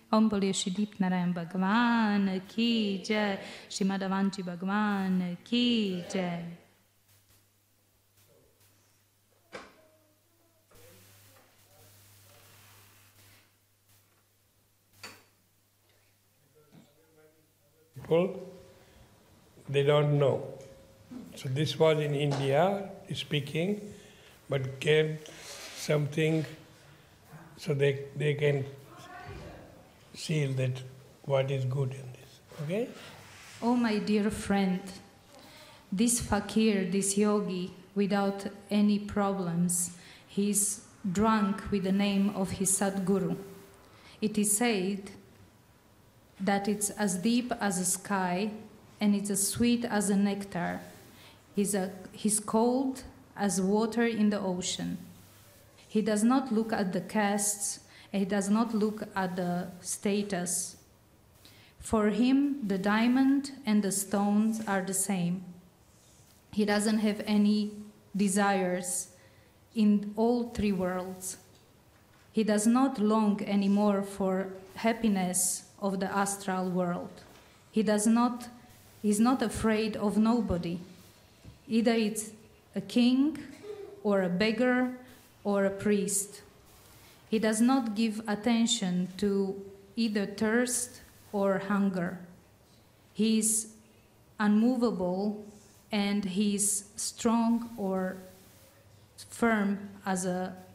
Om Bole Shri Deep Narayan Bhagwan Ki Jai, Shri Madhavanji Bhagwan Ki Jai. People, they don't know. So this was in India speaking, but get something so they can see that what is good in this. Okay? Oh my dear friend, this fakir, this yogi, without any problems, he's drunk with the name of his Sadguru. It is said that it's as deep as a sky and it's as sweet as a nectar. He's cold as water in the ocean. He does not look at the castes, and he does not look at the status. For him, the diamond and the stones are the same. He doesn't have any desires in all three worlds. He does not long anymore for happiness of the astral world. He's not afraid of nobody. Either it's a king or a beggar or a priest. He does not give attention to either thirst or hunger. He is unmovable and he is strong or firm as a